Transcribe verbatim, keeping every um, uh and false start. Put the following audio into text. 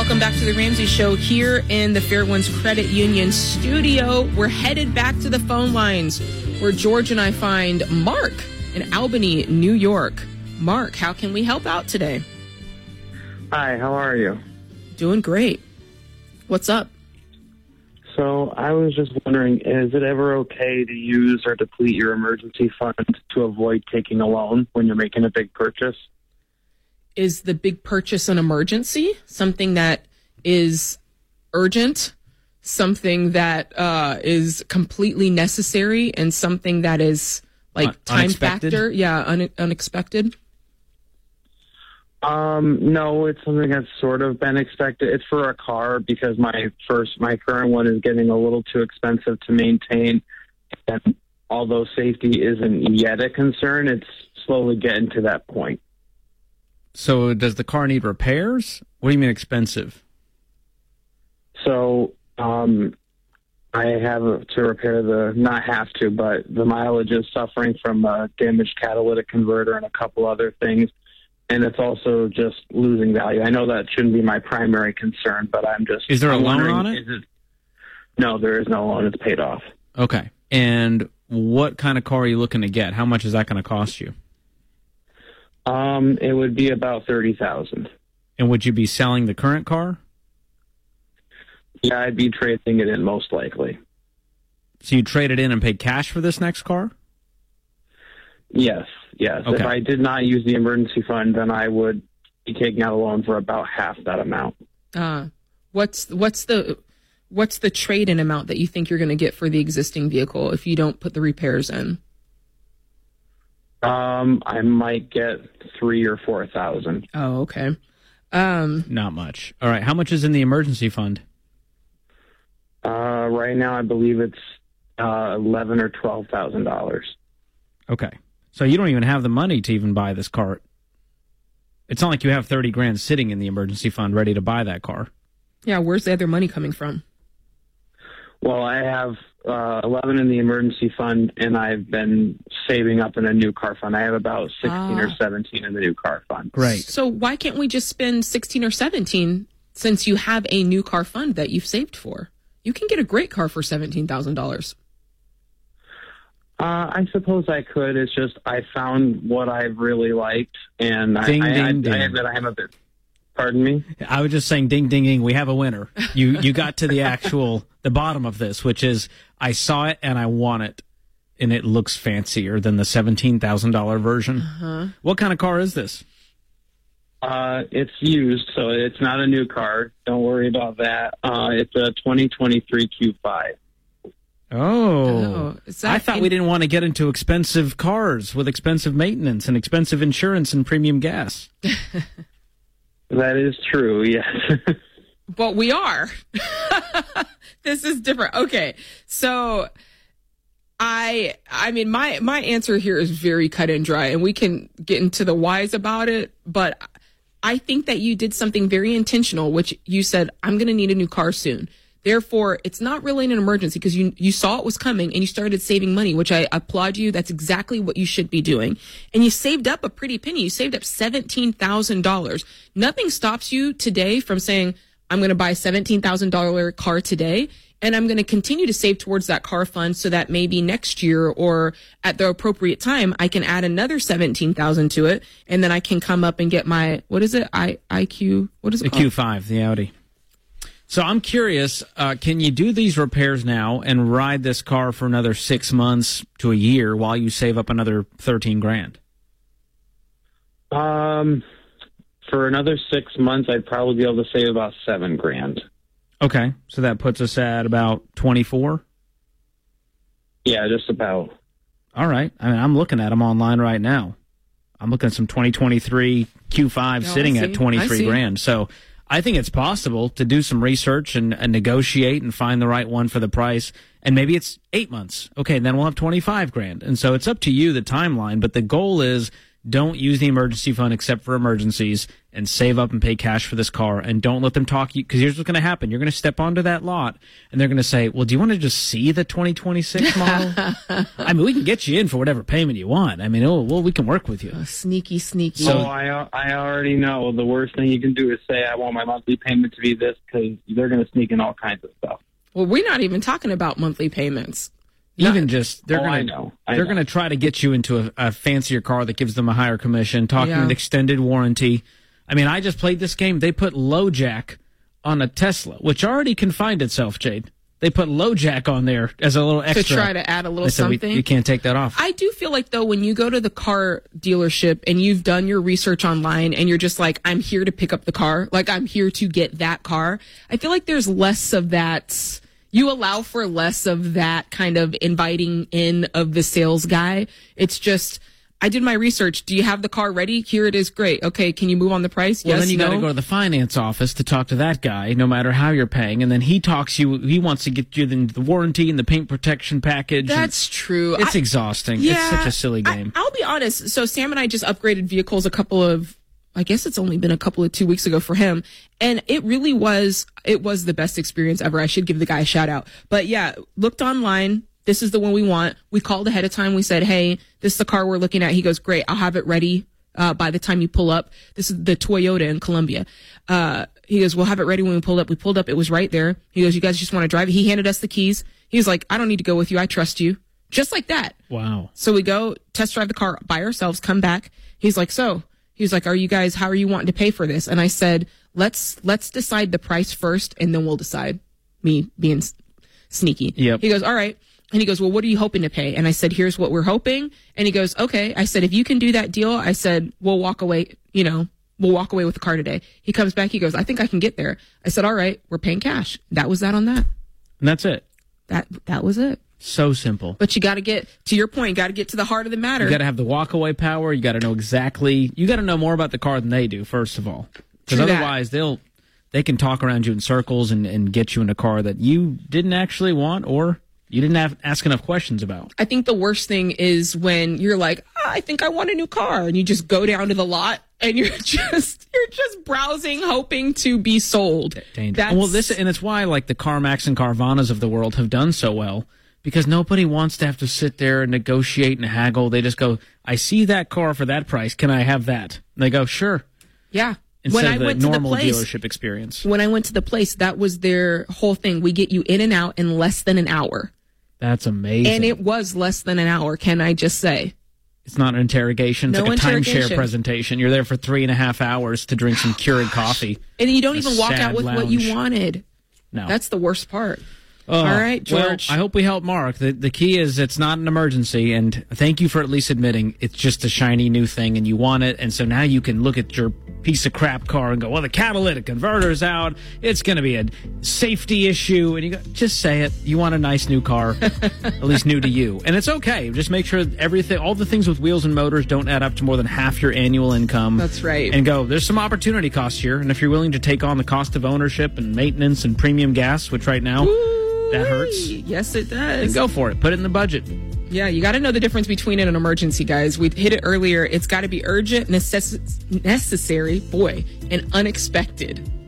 Welcome back to the Ramsey Show here in the Fairwinds Credit Union studio. We're headed back to the phone lines where George and I find Mark in Albany, New York. Mark, how can we help out today? Hi, how are you? Doing great. What's up? So I was just wondering, is it ever okay to use or deplete your emergency fund to avoid taking a loan when you're making a big purchase? Is the big purchase an emergency? Something that is urgent? Something that uh, is completely necessary? And something that is like Un- time unexpected? factor? Yeah, un- unexpected. Um, no, it's something that's sort of been expected. It's for a car because my first, my current one is getting a little too expensive to maintain. And although safety isn't yet a concern, it's slowly getting to that point. So does the car need repairs? What do you mean expensive? So, um, I have to repair the, not have to, but the mileage is suffering from a damaged catalytic converter and a couple other things. And it's also just losing value. I know that shouldn't be my primary concern, but I'm just... Is there a I'm loan wondering, on it? is it? No, there is no loan. It's paid off. Okay. And what kind of car are you looking to get? How much is that going to cost you? Um, it would be about thirty thousand dollars. And would you be selling the current car? Yeah, I'd be trading it in most likely. So you trade it in and pay cash for this next car? Yes, yes. Okay. If I did not use the emergency fund, then I would be taking out a loan for about half that amount. Uh, what's what's the what's the trade-in amount that you think you're going to get for the existing vehicle if you don't put the repairs in? Um, I might get three or four thousand. Oh, okay. Um, Not much. All right. How much is in the emergency fund? Uh, right now, I believe it's uh, eleven or twelve thousand dollars. Okay. So you don't even have the money to even buy this car. It's not like you have thirty grand sitting in the emergency fund ready to buy that car. yeah, where's the other money coming from? Well, I have uh, eleven in the emergency fund, and I've been saving up in a new car fund. I have about sixteen or Ah. seventeen in the new car fund. Great. So why can't we just spend sixteen or seventeen since you have a new car fund that you've saved for? You can get a great car for seventeen thousand dollars. Uh, I suppose I could. It's just I found what I really liked, and Ding, I, I, ding, I, ding. I admit I am a bit. Pardon me? I was just saying, ding, ding, ding, we have a winner. You you got to the actual, the bottom of this, which is, I saw it and I want it, and it looks fancier than the seventeen thousand dollars version. Uh-huh. What kind of car is this? Uh, it's used, so it's not a new car. Don't worry about that. Uh, it's a twenty twenty-three Q five. Oh, Oh, is that I thought in- we didn't want to get into expensive cars with expensive maintenance and expensive insurance and premium gas. That is true, yes. But we are. This is different. Okay. So I I mean my my answer here is very cut and dry, and we can get into the whys about it, but I think that you did something very intentional, which you said, I'm going to need a new car soon. Therefore, it's not really an emergency because you you saw it was coming and you started saving money, which I applaud you. That's exactly what you should be doing. And you saved up a pretty penny. You saved up seventeen thousand dollars. Nothing stops you today from saying, I'm going to buy a seventeen thousand dollars car today, and I'm going to continue to save towards that car fund so that maybe next year or at the appropriate time, I can add another seventeen thousand dollars to it, and then I can come up and get my, what is it, I, IQ? What is it The called? Q five, the Audi. So I'm curious, uh, can you do these repairs now and ride this car for another six months to a year while you save up another thirteen grand? Um, for another six months, I'd probably be able to save about seven grand. Okay, so that puts us at about twenty-four. Yeah, just about. All right. I mean, I'm looking at them online right now. I'm looking at some twenty twenty-three Q five Oh, I sitting see. at I twenty-three see. grand. So I think it's possible to do some research and, and negotiate and find the right one for the price. And maybe it's eight months. Okay, then we'll have twenty-five grand. And so it's up to you, the timeline. But the goal is don't use the emergency fund except for emergencies and save up and pay cash for this car, and don't let them talk you, because here's what's going to happen. You're going to step onto that lot, and they're going to say, well, do you want to just see the twenty twenty-six model? I mean, we can get you in for whatever payment you want. I mean, oh, well, we can work with you. Oh, sneaky, sneaky. So I I already know the worst thing you can do is say, I want my monthly payment to be this, because they're going to sneak in all kinds of stuff. Well, we're not even talking about monthly payments. Even Not, just, they're oh, I going know. to I they're know. going to try to get you into a, a fancier car that gives them a higher commission, talking Yeah. an extended warranty. I mean, I just played this game. They put LoJack on a Tesla, which already confined itself, Jade. They put LoJack on there as a little extra. to try to add a little They said, we- something. you can't take that off. I do feel like, though, when you go to the car dealership and you've done your research online and you're just like, I'm here to pick up the car, like I'm here to get that car, I feel like there's less of that. You allow for less of that kind of inviting in of the sales guy. It's just, I did my research. Do you have the car ready? Here it is. Great. Okay. Can you move on the price? Well, yes, then you got to no? go to the finance office to talk to that guy, no matter how you're paying. And then he talks you, he wants to get you the, the warranty and the paint protection package. and That's true. It's I- exhausting. Yeah, it's such a silly game. I, I'll be honest. So Sam and I just upgraded vehicles a couple of, I guess it's only been a couple of two weeks ago for him. And it really was, it was the best experience ever. I should give the guy a shout out. But yeah, looked online. This is the one we want. We called ahead of time. We said, hey, this is the car we're looking at. He goes, great. I'll have it ready uh, by the time you pull up. This is the Toyota in Columbia. Uh, he goes, we'll have it ready when we pull up. We pulled up. It was right there. He goes, you guys just want to drive it? He handed us the keys. He was like, I don't need to go with you. I trust you. Just like that. Wow. So we go test drive the car by ourselves, come back. He's like, so he was like, are you guys, how are you wanting to pay for this? And I said, let's, let's decide the price first and then we'll decide. Me being s- sneaky. Yep. He goes, all right. And he goes, well, what are you hoping to pay? And I said, here's what we're hoping. And he goes, okay. I said, if you can do that deal, I said, we'll walk away, you know, we'll walk away with the car today. He comes back. He goes, I think I can get there. I said, all right, we're paying cash. That was that on that. And that's it. That, that was it. So simple. But you got to get, to your point, got to get to the heart of the matter. You got to have the walkaway power. You got to know exactly. You got to know more about the car than they do, first of all, because True that. otherwise they'll they can talk around you in circles and, and get you in a car that you didn't actually want or you didn't have, ask enough questions about. I think the worst thing is when you're like, oh, I think I want a new car, and you just go down to the lot and you're just you're just browsing, hoping to be sold. Dangerous. That's- Well, this and it's why like the CarMax and Carvanas of the world have done so well. Because nobody wants to have to sit there and negotiate and haggle. They just go, I see that car for that price. Can I have that? And they go, sure. Yeah. Instead When I of the went to the normal place, dealership experience. when I went to the place, that was their whole thing. We get you in and out in less than an hour, That's amazing. and it was less than an hour. Can I just say? It's not an interrogation. It's No like a timeshare interrogation. presentation. You're there for three and a half hours to drink some Keurig coffee. And you don't A even walk sad out with what lounge. you wanted. No. That's the worst part. Oh, All right, George. Well, I hope we help Mark. The, the key is it's not an emergency, and thank you for at least admitting it's just a shiny new thing and you want it, and so now you can look at your piece of crap car and go, well, the catalytic converter's out. It's going to be a safety issue, and you go, just say it. You want a nice new car, at least new to you. And it's okay. Just make sure everything, all the things with wheels and motors don't add up to more than half your annual income. That's right. And go, there's some opportunity costs here, and if you're willing to take on the cost of ownership and maintenance and premium gas, which right now... That hurts. Yes, it Then does. go for it. Put it in the budget. Yeah, you got to know the difference between an emergency, guys. We hit it earlier. It's got to be urgent, necess- necessary, boy, and unexpected.